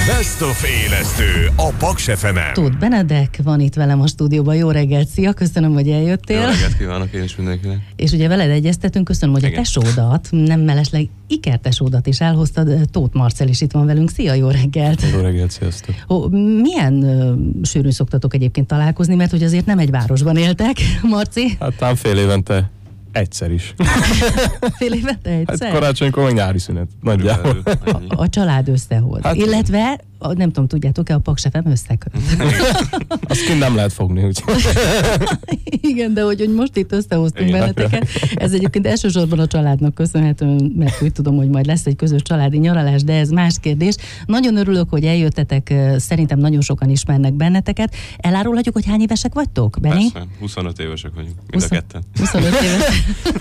Best of élesztő a Paks FM-en. Tóth Benedek van itt velem a stúdióban. Jó reggelt, szia, köszönöm, hogy eljöttél. Jó reggelt kívánok én is mindenkinek. És ugye veled egyeztetünk, köszönöm, hogy Igen. a tesódat, nem mellesleg ikertesódat is elhoztad. Tóth Marcell is itt van velünk. Szia, jó reggelt. Jó reggelt, sziasztok. Milyen sűrűn szoktatok egyébként találkozni, mert hogy azért nem egy városban éltek, Marci? Hát tám fél évente egyszer is. Fél évente egyszer? Hát karácsonykor meg nyári szünet. Nagyjából. A család összehoz. Hát, illetve, nem tudom, tudjátok-e, a Paks FM összeköt. Azt kint nem lehet fogni, úgyhogy. Igen, de hogy most itt összehoztunk benneteket. Ez egyébként elsősorban a családnak köszönhető, mert úgy tudom, hogy majd lesz egy közös családi nyaralás, de ez más kérdés. Nagyon örülök, hogy eljöttetek, szerintem nagyon sokan ismernek benneteket. Elárulhatjuk, hogy hány évesek vagytok, Benni? Persze, 25 évesek vagyunk, mind a ketten. 25 évesek.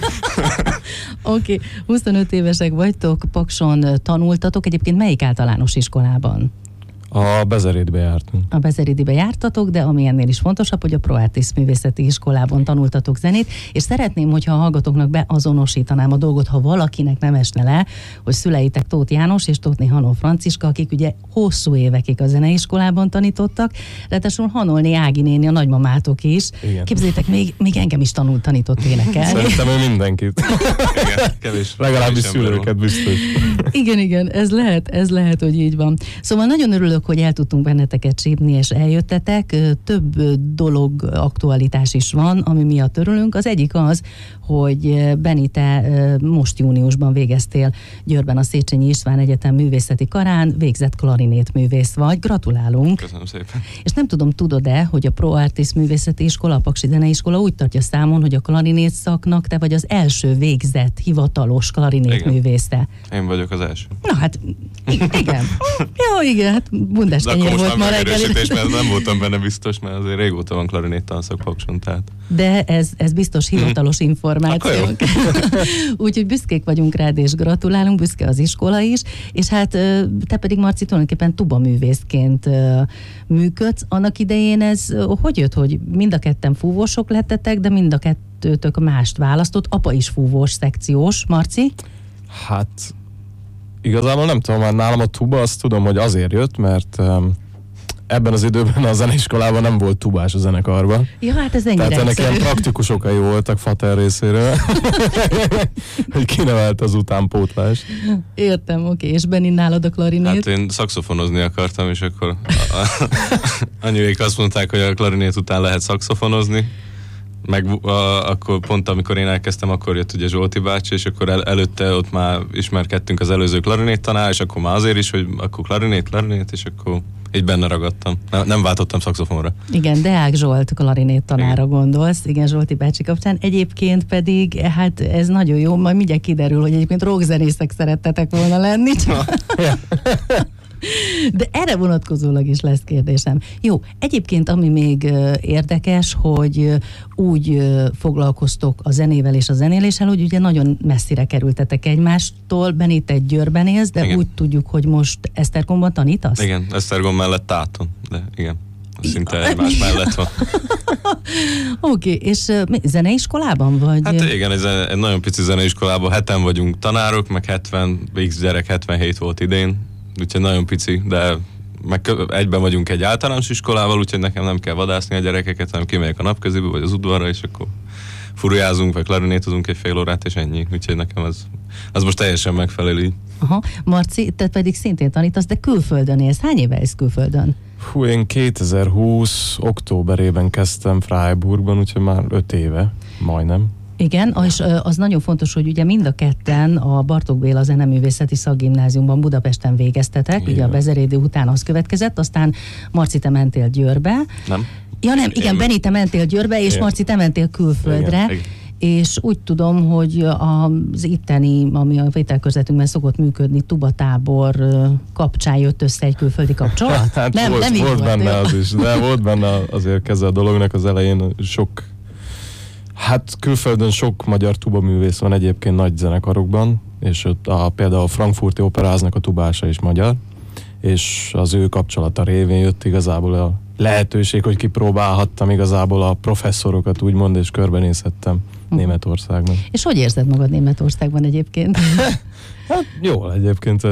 Oké, 25 évesek vagytok, Pakson tanultatok, egyébként melyik általános iskolában? A Bezerédbe jártunk. A Bezerédibe jártatok, de ami ennél is fontosabb, hogy a ProArtis művészeti iskolában tanultatok zenét, és szeretném, hogyha a hallgatóknak beazonosítanám a dolgot, ha valakinek nem esne le, hogy szüleitek Tóth János és Tóthné Hanó Franciska, akik ugye hosszú évekig a zeneiskolában tanítottak, ráadásul Hanolné Ági néni, a nagymamátok is. Igen. Képzeljétek, még engem is tanított énekelni. Szerintem ő mindenkit. Igen, kevés. Legalábbis szülőket biztos. Igen, ez lehet, hogy így van. Szóval nagyon örülök, hogy el tudtunk benneteket csípni, és eljöttetek. Több dolog, aktualitás is van, ami miatt örülünk. Az egyik az, hogy Benni, te most júniusban végeztél Győrben a Széchenyi István Egyetem művészeti karán, végzett klarinétművész vagy. Gratulálunk! Köszönöm szépen. És nem tudom, tudod-e, hogy a ProArtis művészeti iskola, a Paksi Zeneiskola úgy tartja számon, hogy a klarinét szaknak te vagy az első végzett hivatalos klarinétművésze. Én vagyok az első. Na hát, igen. Jó, igen, hát bundás kenyér volt ma reggel. Mert nem voltam benne biztos, mert azért régóta van klarinét tanszak Pakson, tehát. De ez biztos hivatalos információ. Úgyhogy büszkék vagyunk rád, és gratulálunk, büszke az iskola is, és hát te pedig, Marci, tulajdonképpen tubaművészként működsz. Annak idején ez hogy jött, hogy mind a ketten fúvósok lettetek, de mind a kettőtök mást választott? Apa is fúvós, szekciós, Marci? Hát igazából nem tudom, már nálam a tuba, azt tudom, hogy azért jött, mert ebben az időben a zeneiskolában nem volt tubás a zenekarban. Ja, hát ez ennyire tehát ennek egyszerű. ilyen praktikus okai voltak Fater részéről, hogy kinevelt az utánpótlást. Értem, oké. És Benni, nálad a klarinét? Hát én szaxofonozni akartam, és akkor anyuék azt mondták, hogy a klarinét után lehet szaxofonozni, meg akkor pont amikor én elkezdtem, akkor jött ugye Zsolti bácsi, és akkor előtte ott már ismerkedtünk az előző klarinét tanár, és akkor már azért is, hogy akkor klarinét, és akkor így benne ragadtam. Nem váltottam szaxofonra. Igen, Deák Zsolt klarinét tanára gondolsz, igen, Zsolti bácsi kapcsán. Egyébként pedig, hát ez nagyon jó, majd mindjárt kiderül, hogy egyébként rockzenészek szerettetek volna lenni. De erre vonatkozólag is lesz kérdésem. Jó, egyébként ami még érdekes, hogy úgy foglalkoztok a zenével és a zenéléssel, hogy ugye nagyon messzire kerültetek egymástól. Benni, te Győrben élsz, de igen. úgy tudjuk, hogy most Esztergomban tanítasz? Igen, Esztergom mellett Táton, de igen. Szinte egymás mellett van. Oké, és zeneiskolában vagy? Hát igen, egy nagyon pici zeneiskolában 7-en vagyunk tanárok, meg 70, X gyerek 77 volt idén, úgyhogy nagyon pici, de meg egyben vagyunk egy általános iskolával, úgyhogy nekem nem kell vadászni a gyerekeket, hanem kimegyek a napközibe, vagy az udvarra, és akkor furujázunk, vagy klarinétozunk egy fél órát, és ennyi. Úgyhogy nekem az most teljesen megfelel így. Aha, Marci, te pedig szintén tanítasz, de külföldön élsz. Hány éve élsz külföldön? Hú, én 2020 októberében kezdtem Freiburgban, úgyhogy már 5 éve, majdnem. Igen, és az nagyon fontos, hogy ugye mind a ketten a Bartók Béla Zeneművészeti Szakgimnáziumban Budapesten végeztetek, ugye a Bezerédi után az következett, aztán Marci, te mentél Győrbe. Nem? Ja nem, igen, Benni, te mentél Győrbe, és Marci, te mentél külföldre. Igen. És úgy tudom, hogy az itteni, ami a vételkörzetünkben szokott működni, tubatábor kapcsán jött össze egy külföldi kapcsolat? Hát nem volt benne az is, de volt benne azért keze a dolognak az elején sok. Hát külföldön sok magyar tubaművész van egyébként nagy zenekarokban, és ott például a Frankfurti Operaháznak a tubása is magyar, és az ő kapcsolata révén jött igazából a lehetőség, hogy kipróbálhattam igazából a professzorokat, úgymond, és körbenézhettem Németországban. És hogy érzed magad Németországban egyébként? Hát jól egyébként,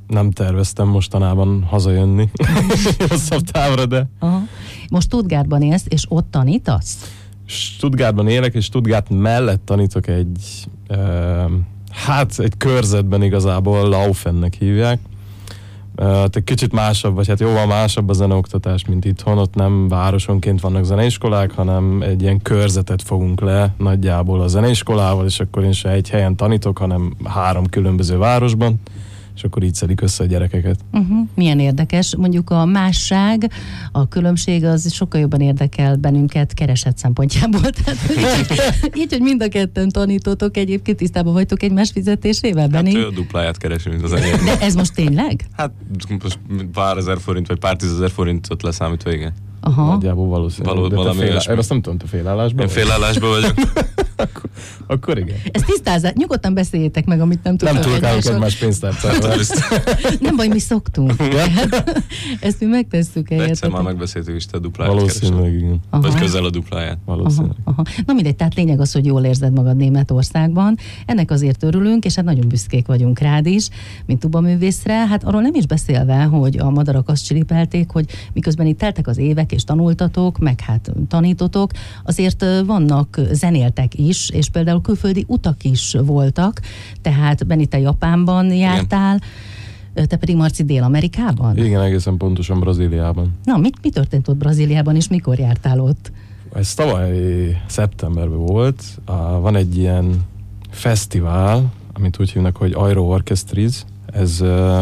nem terveztem mostanában hazajönni hosszabb távra, de... Aha. Most Stuttgartban élsz, és ott tanítasz? Stuttgartban élek, és Stuttgart mellett tanítok egy körzetben igazából, Laufennek hívják. Egy kicsit másabb, vagy hát jóval másabb a zeneoktatás, mint itthon. Ott nem városonként vannak zeneiskolák, hanem egy ilyen körzetet fogunk le nagyjából a zeneiskolával, és akkor én se egy helyen tanítok, hanem 3 különböző városban, és akkor így szedik össze a gyerekeket. Milyen érdekes. Mondjuk a másság, a különbség az sokkal jobban érdekel bennünket kereset szempontjából. Tehát így, hogy mind a ketten tanítotok, egyébként tisztában vagytok egymás fizetésével, Benni? Hát ő a dupláját keresi, mint az enyém. De ez most tényleg? Hát most pár ezer forint, vagy pár 10 000 forintot leszámítva, igen. Aha. Nagyjából valószínűleg. Valami Én azt nem tudom, te félállásban Én félállásban vagyok. akkor igen. Ezt tisztázzák, nyugodtan beszéljétek meg, amit nem tudtok. Nem turkálunk egymás pénztárcával. Nem baj, mi szoktunk. Ezt mi megtesszük Egyszer helyetek. már megbeszéltük is, te a dupláját Valószínűleg, keresed. igen. Vagy közel a dupláját. Valószínűleg. Aha. Na mindegy, tehát lényeg az, hogy jól érzed magad Németországban. Ennek azért örülünk, és hát nagyon büszkék vagyunk rád is, mint tubaművészre. Hát arról nem is beszélve, hogy a madarak azt csiripelték, hogy miközben itt teltek az évek, és tanultatok, meg hát tanítotok, azért vannak zenéltek is, és például külföldi utak is voltak, tehát Benni, te Japánban jártál, te pedig Marci Dél-Amerikában? Igen, egészen pontosan Brazíliában. Na, mi történt ott Brazíliában, és mikor jártál ott? Ez tavaly szeptemberben volt. Van egy ilyen fesztivál, amit úgy hívnak, hogy Aero Orchestras. Ez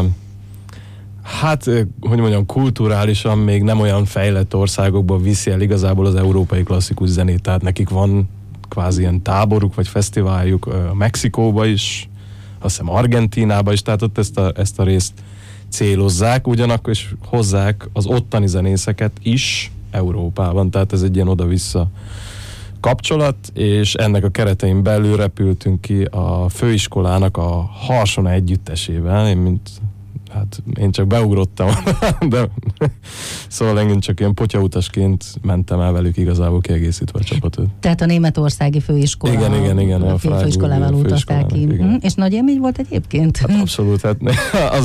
hogy mondjam, kulturálisan még nem olyan fejlett országokban viszi el igazából az európai klasszikus zenét, tehát nekik van kvázi ilyen táboruk, vagy fesztiváljuk Mexikóba is, azt hiszem Argentínába is, tehát ott ezt a részt célozzák, ugyanakkor is hozzák az ottani zenészeket is Európában, tehát ez egy ilyen oda-vissza kapcsolat, és ennek a keretein belül repültünk ki a főiskolának a Harsona együttesével, én csak beugrottam, de szóval engem csak ilyen potyautasként mentem el velük igazából kiegészítve a csapatot. Tehát a németországi főiskola. Igen. A főiskolával utazták ki. És nagy élmény volt egyébként? Hát abszolút, hát az